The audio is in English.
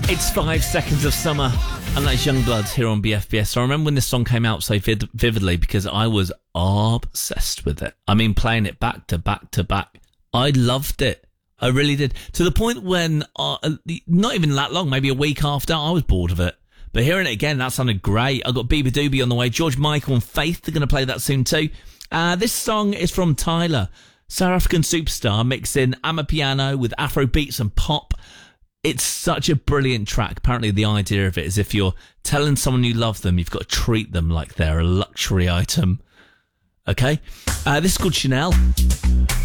It's 5 Seconds of Summer, and that's Youngbloods here on BFBS. So I remember when this song came out so vividly because I was obsessed with it. I mean, playing it back to back to back. I loved it. I really did. To the point when, not even that long, maybe a week after, I was bored of it. But hearing it again, that sounded great. I've got Bieber Doobie on the way. George Michael and Faith are going to play that soon too. This song is from Tyler, South African superstar, mixing Amapiano with Afro beats and pop. It's such a brilliant track. Apparently the idea of it is if you're telling someone you love them, you've got to treat them like they're a luxury item. Okay? This is called Chanel.